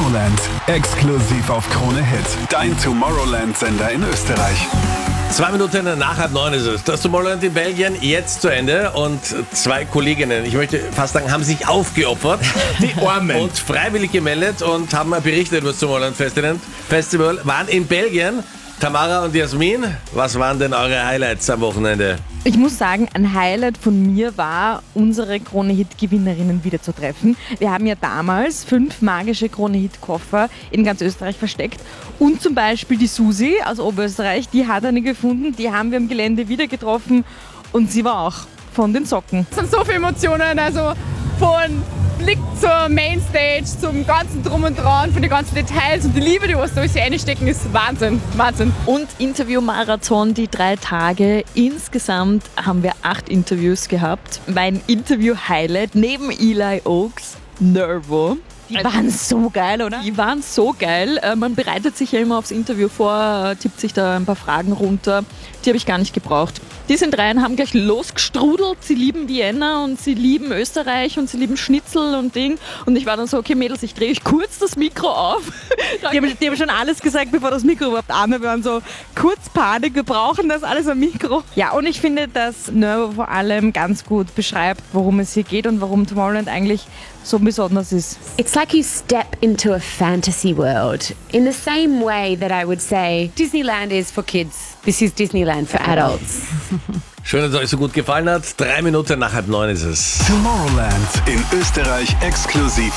Tomorrowland, exklusiv auf Krone Hit. Dein Tomorrowland-Sender in Österreich. 2 Minuten nach 8:30 ist es. Das Tomorrowland in Belgien jetzt zu Ende und 2 Kolleginnen, ich möchte fast sagen, haben sich aufgeopfert. Die Armen. Und freiwillig gemeldet und haben berichtet über das Tomorrowland Festival, waren in Belgien. Tamara und Jasmin, was waren denn eure Highlights am Wochenende? Ich muss sagen, ein Highlight von mir war, unsere Krone-Hit-Gewinnerinnen wieder zu treffen. Wir haben ja damals 5 magische Krone-Hit-Koffer in ganz Österreich versteckt. Und zum Beispiel die Susi aus Oberösterreich, die hat eine gefunden, die haben wir am Gelände wieder getroffen und sie war auch von den Socken. Es sind so viele Emotionen, also von Blick zur Mainstage, zum ganzen Drum und Dran, von den ganzen Details und die Liebe, die was da alles reinstecken, ist Wahnsinn, Wahnsinn. Und Interviewmarathon, die 3 Tage. Insgesamt haben wir 8 Interviews gehabt. Mein Interview-Highlight neben Eli Oaks, Nervo. Die waren so geil, oder? Die waren so geil. Man bereitet sich ja immer aufs Interview vor, tippt sich da ein paar Fragen runter. Die habe ich gar nicht gebraucht. Die sind rein, haben gleich losgestrudelt. Sie lieben Vienna und sie lieben Österreich und sie lieben Schnitzel und Ding. Und ich war dann so, okay Mädels, ich drehe euch kurz das Mikro auf. Die haben schon alles gesagt, bevor das Mikro überhaupt an. Wir waren so kurz Panik, wir brauchen das alles am Mikro. Ja, und ich finde, dass Nervo vor allem ganz gut beschreibt, worum es hier geht und warum Tomorrowland eigentlich so besonders ist. It's like you step into a fantasy world. In the same way that I would say Disneyland is for kids, this is Disneyland for adults. Schön, dass es euch so gut gefallen hat. 3 Minuten nach 8:30 ist es. Tomorrowland in Österreich exklusiv